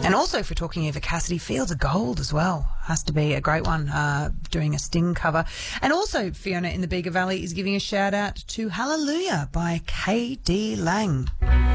And also, if we're talking Eva Cassidy, Fields of Gold as well. Has to be a great one, doing a Sting cover. And also, Fiona in the Bega Valley is giving a shout out to Hallelujah by K.D. Lang.